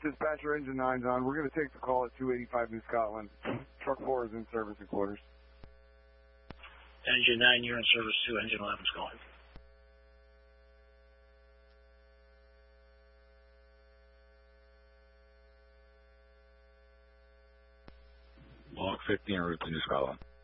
Dispatcher, engine 9's on. We're going to take the call at 285 New Scotland. Truck 4 is in service and quarters. Engine 9, you're in service 2. Engine 11's going. Log 50 en route to New Scotland.